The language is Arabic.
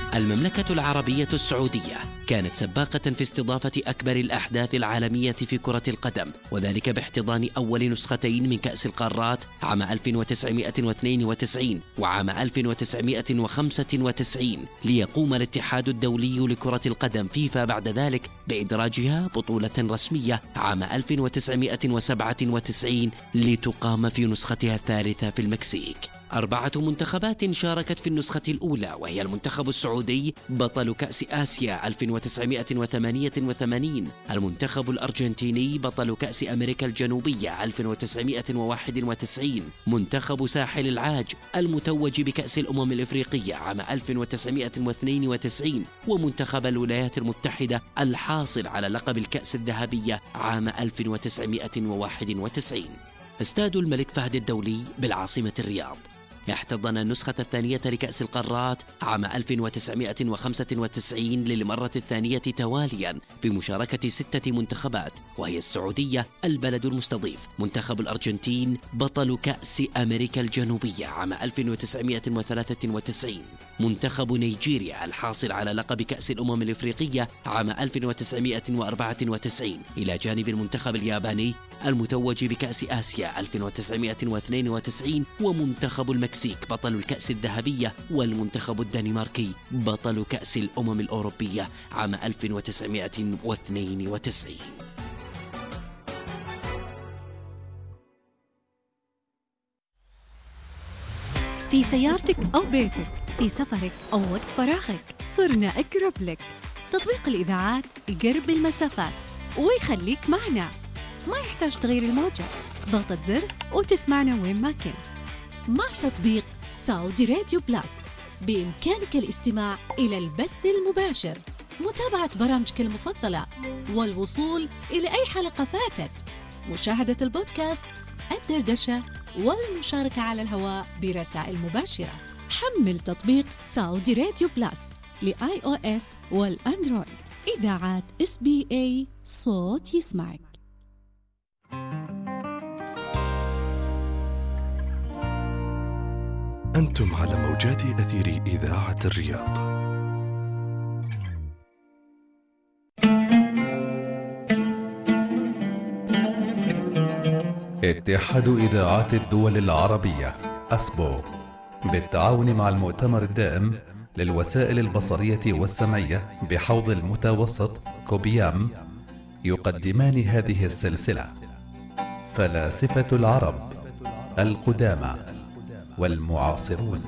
المملكة العربية السعودية كانت سباقة في استضافة أكبر الأحداث العالمية في كرة القدم، وذلك باحتضان أول نسختين من كأس القارات عام 1992 وعام 1995، ليقوم الاتحاد الدولي لكرة القدم فيفا بعد ذلك بإدراجها بطولة رسمية عام 1997 لتقام في نسختها الثالثة في المكسيك. 4 منتخبات شاركت في النسخة الأولى، وهي المنتخب السعودي بطل كأس آسيا 1988، المنتخب الأرجنتيني بطل كأس أمريكا الجنوبية 1991، منتخب ساحل العاج المتوج بكأس الأمم الإفريقية عام 1992، ومنتخب الولايات المتحدة الحاصل على لقب الكأس الذهبية عام 1991. استاد الملك فهد الدولي بالعاصمة الرياض احتضن النسخة الثانية لكأس القارات عام 1995 للمرة الثانية تواليا بمشاركة 6 منتخبات، وهي السعودية البلد المستضيف، منتخب الأرجنتين بطل كأس أمريكا الجنوبية عام 1993، منتخب نيجيريا الحاصل على لقب كأس الأمم الإفريقية عام 1994، إلى جانب المنتخب الياباني المتوج بكأس آسيا 1992، ومنتخب المكسيك بطل الكأس الذهبية، والمنتخب الدنماركي بطل كأس الأمم الأوروبية عام 1992. في سيارتك أو بيتك، في سفرك أو وقت فراغك، صرنا أقرب لك. تطبيق الإذاعات يقرب المسافات ويخليك معنا، ما يحتاج تغير الموجة، ضغطة زر وتسمعنا وين ما كنت. مع تطبيق سعودي راديو بلس بإمكانك الاستماع إلى البث المباشر، متابعة برامجك المفضلة، والوصول إلى أي حلقة فاتت، مشاهدة البودكاست، الدردشة، والمشاركة على الهواء برسائل مباشرة. حمل تطبيق سعودي راديو بلس لآي أو إس والأندرويد. إذاعات SBA، صوت يسمعك. أنتم على موجات أثير إذاعة الرياض. اتحاد إذاعات الدول العربية أسبو بالتعاون مع المؤتمر الدائم للوسائل البصرية والسمعية بحوض المتوسط كوبيام يقدمان هذه السلسلة: فلاسفة العرب القدامى والمعاصرون.